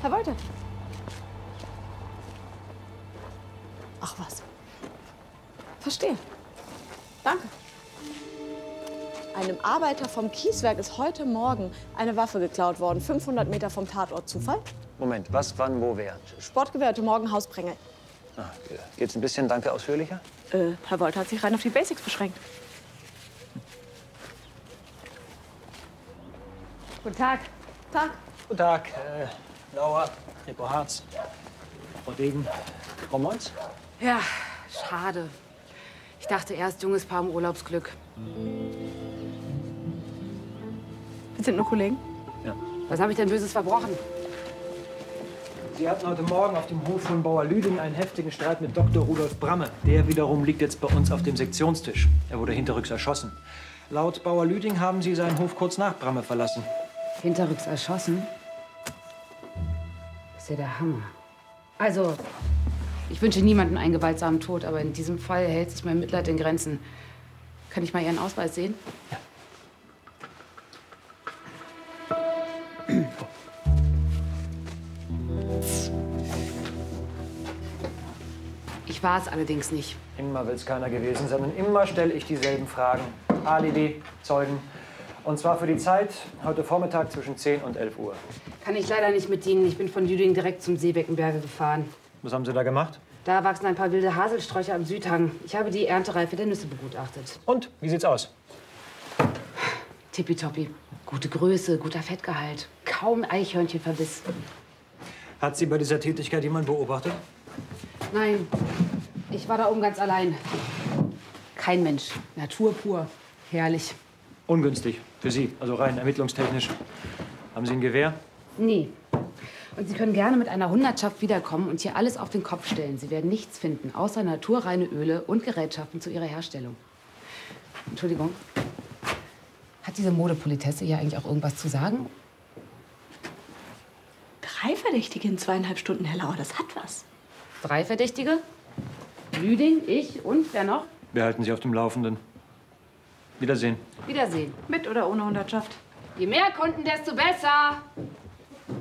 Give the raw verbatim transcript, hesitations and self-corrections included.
Herr Wolter. Ach was. Verstehe. Danke. Einem Arbeiter vom Kieswerk ist heute Morgen eine Waffe geklaut worden. fünfhundert Meter vom Tatort. Zufall? Moment, was, wann, wo, wer? Sportgewehr, heute Morgen Hausprengel. Ah, geht's ein bisschen, danke, ausführlicher? Äh, Herr Wolter hat sich rein auf die Basics beschränkt. Guten Tag. Tag. Guten Tag, äh, Laura, Repo Harz, Frau Degen, Frau Mons. Ja, schade. Ich dachte erst, junges Paar im Urlaubsglück. Wir sind nur Kollegen. Ja. Was habe ich denn Böses verbrochen? Sie hatten heute Morgen auf dem Hof von Bauer Lüding einen heftigen Streit mit Doktor Rudolf Bramme. Der wiederum liegt jetzt bei uns auf dem Sektionstisch. Er wurde hinterrücks erschossen. Laut Bauer Lüding haben Sie seinen Hof kurz nach Bramme verlassen. Hinterrücks erschossen? Das ist ja der Hammer. Also, ich wünsche niemandem einen gewaltsamen Tod, aber in diesem Fall hält sich mein Mitleid in Grenzen. Kann ich mal Ihren Ausweis sehen? Ja. Ich war es allerdings nicht. Immer will es keiner gewesen sein und immer stelle ich dieselben Fragen. Alibi, Zeugen. Und zwar für die Zeit heute Vormittag zwischen zehn und elf Uhr. Kann ich leider nicht mit dienen. Ich bin von Lüding direkt zum Seebeckenberge gefahren. Was haben Sie da gemacht? Da wachsen ein paar wilde Haselsträucher am Südhang. Ich habe die Erntereife der Nüsse begutachtet. Und, wie sieht's aus? Tippitoppi. Gute Größe, guter Fettgehalt. Kaum Eichhörnchenverbiss. Hat Sie bei dieser Tätigkeit jemand beobachtet? Nein, ich war da oben ganz allein. Kein Mensch. Natur pur. Herrlich. Ungünstig. Für Sie, also rein ermittlungstechnisch. Haben Sie ein Gewehr? Nie. Und Sie können gerne mit einer Hundertschaft wiederkommen und hier alles auf den Kopf stellen. Sie werden nichts finden, außer naturreine Öle und Gerätschaften zu ihrer Herstellung. Entschuldigung. Hat diese Modepolitesse hier eigentlich auch irgendwas zu sagen? Drei Verdächtige in zweieinhalb Stunden, Herr Lauer, das hat was. Drei Verdächtige? Lüding, ich und wer noch? Wir halten Sie auf dem Laufenden. Wiedersehen. Wiedersehen. Mit oder ohne Hundertschaft? Je mehr Kunden, desto besser.